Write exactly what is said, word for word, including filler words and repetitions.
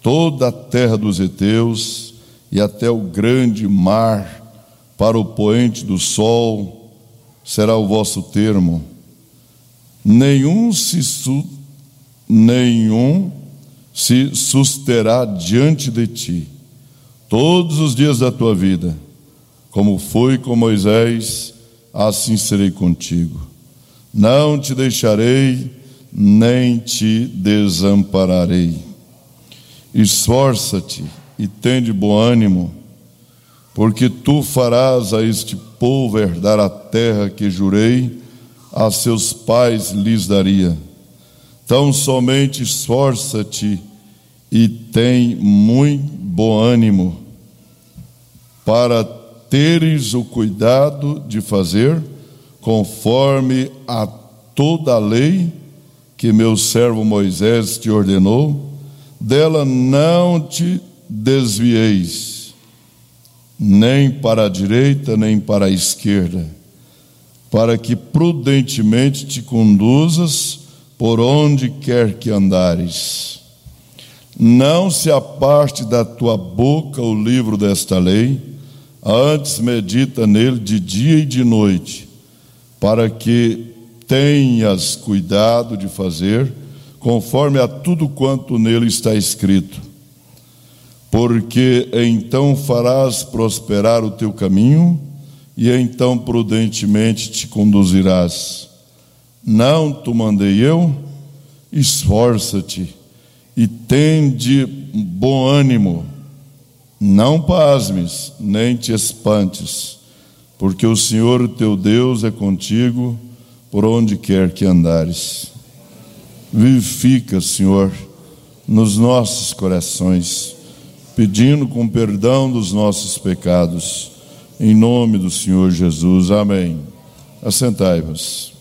toda a terra dos heteus e até o grande mar, para o poente do sol, será o vosso termo. Nenhum se, su, nenhum se susterá diante de ti, todos os dias da tua vida. Como foi com Moisés, assim serei contigo. Não te deixarei, nem te desampararei. Esforça-te e tende bom ânimo, porque tu farás a este povo herdar a terra que jurei a seus pais lhes daria. Tão somente esforça-te e tem muito bom ânimo, para teres o cuidado de fazer conforme a toda a lei que meu servo Moisés te ordenou. Dela não te desvieis, nem para a direita, nem para a esquerda, para que prudentemente te conduzas por onde quer que andares. Não se aparte da tua boca o livro desta lei, antes medita nele de dia e de noite, para que tenhas cuidado de fazer conforme a tudo quanto nele está escrito. Porque então farás prosperar o teu caminho, e então prudentemente te conduzirás. Não te mandei eu? Esforça-te e tende bom ânimo. Não pasmes, nem te espantes, porque o Senhor teu Deus é contigo por onde quer que andares. Vivifica, Senhor, nos nossos corações, pedindo com perdão dos nossos pecados, em nome do Senhor Jesus. Amém. Assentai-vos.